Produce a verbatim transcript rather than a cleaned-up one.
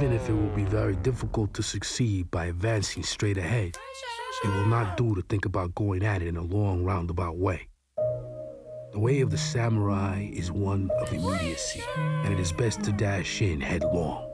Even if it will be very difficult to succeed by advancing straight ahead, it will not do to think about going at it in a long, roundabout way. The way of the samurai is one of immediacy, and it is best to dash in headlong.